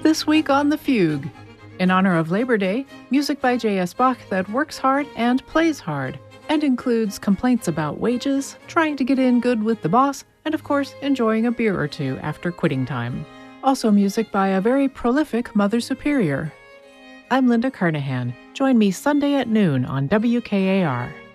This week on The Fugue. In honor of Labor Day, music by J.S. Bach that works hard and plays hard, and includes complaints about wages, trying to get in good with the boss, and of course, enjoying a beer or two after quitting time. Also music by a very prolific Mother Superior. I'm Linda Carnahan. Join me Sunday at noon on WKAR.